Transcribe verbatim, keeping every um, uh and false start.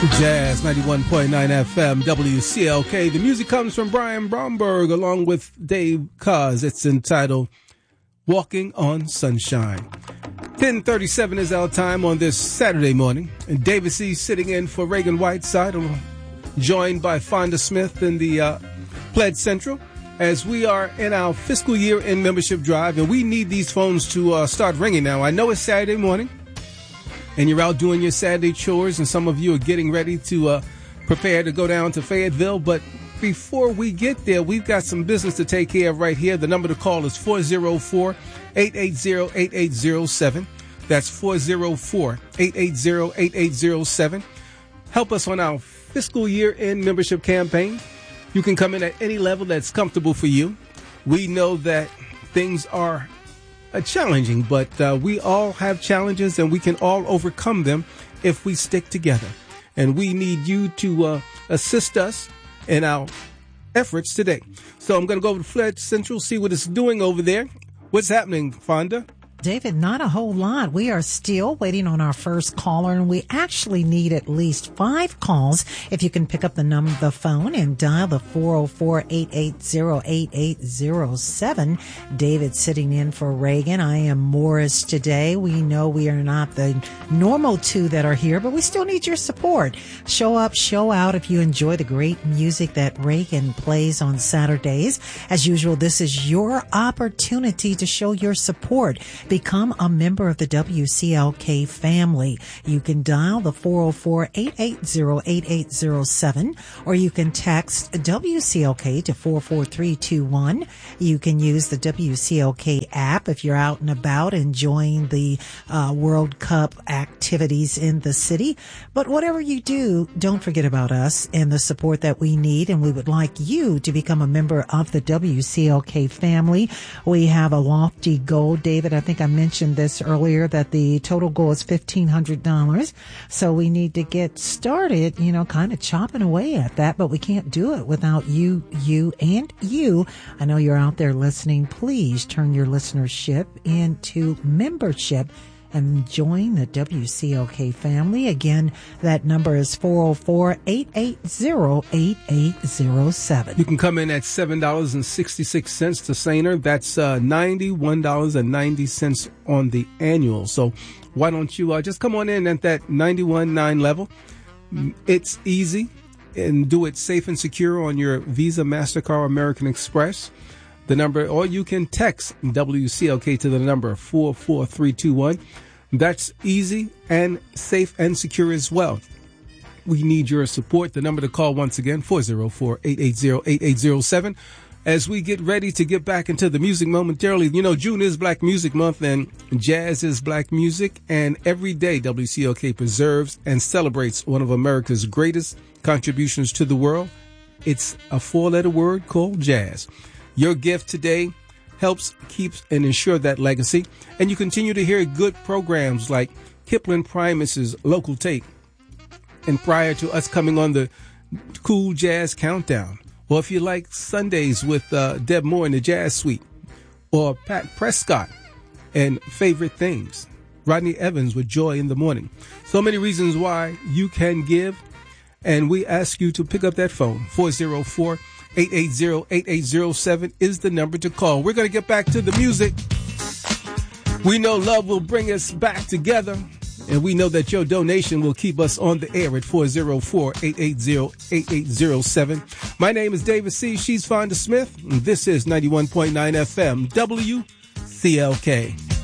Jazz ninety-one point nine F M W C L K. The music comes from Brian Bromberg along with Dave Koz. It's entitled Walking on Sunshine. ten thirty-seven is our time on this Saturday morning. And David C. sitting in for Reagan Whiteside, joined by Fonda Smith in the uh, Pledge Central, as we are in our fiscal year end membership drive. And we need these phones to uh, start ringing now. I know it's Saturday morning, and you're out doing your Saturday chores, and some of you are getting ready to uh, prepare to go down to Fayetteville. But before we get there, we've got some business to take care of right here. The number to call is four oh four, eight eight oh, eight eight oh seven. That's four oh four, eight eight oh, eight eight oh seven. Help us on our fiscal year-end membership campaign. You can come in at any level that's comfortable for you. We know that things are Uh, challenging, but uh, we all have challenges, and we can all overcome them if we stick together. And we need you to uh, assist us in our efforts today. So I'm going to go over to Pledge Central, see what it's doing over there. What's happening, Fonda? David, not a whole lot. We are still waiting on our first caller, and we actually need at least five calls. If you can pick up the number, the phone, and dial the four oh four, eight eight oh, eight eight oh seven. David sitting in for Reagan. I am Morris today. We know we are not the normal two that are here, but we still need your support. Show up, show out if you enjoy the great music that Reagan plays on Saturdays. As usual, this is your opportunity to show your support. Become a member of the W C L K family. You can dial the four oh four, eight eight oh, eight eight oh seven, or you can text W C L K to four four three two one. You can use the W C L K app if you're out and about enjoying the uh, World Cup activities in the city. But whatever you do, don't forget about us and the support that we need, and we would like you to become a member of the W C L K family. We have a lofty goal, David. I think I mentioned this earlier, that the total goal is fifteen hundred dollars. So we need to get started, you know, kind of chopping away at that, but we can't do it without you, you, and you. I know you're out there listening. Please turn your listenership into membership and join the W C L K family. Again, that number is four oh four, eight eight oh, eight eight oh seven. You can come in at seven dollars and sixty-six cents to Sainer. That's uh, ninety-one dollars and ninety cents on the annual. So why don't you uh, just come on in at that ninety-one point nine level. It's easy, and do it safe and secure on your Visa, MasterCard, American Express. The number, or you can text W C L K to the number four four three two one. That's easy and safe and secure as well. We need your support. The number to call once again, four oh four, eight eight oh, eight eight oh seven. As we get ready to get back into the music momentarily, you know, June is Black Music Month, and jazz is black music. And every day, W C L K preserves and celebrates one of America's greatest contributions to the world. It's a four-letter word called jazz. Your gift today helps keep and ensure that legacy. And you continue to hear good programs like Kipling Primus's Local Take. And prior to us coming on the Cool Jazz Countdown, or if you like Sundays with uh, Deb Moore in the Jazz Suite, or Pat Prescott and Favorite Things, Rodney Evans with Joy in the Morning. So many reasons why you can give. And we ask you to pick up that phone. four oh four, eight eight oh, eight eight oh seven is the number to call. We're going to get back to the music. We know love will bring us back together, and we know that your donation will keep us on the air at four oh four, eight eight oh, eight eight oh seven. My name is David C. She's Fonda Smith, and this is ninety-one point nine F M W C L K.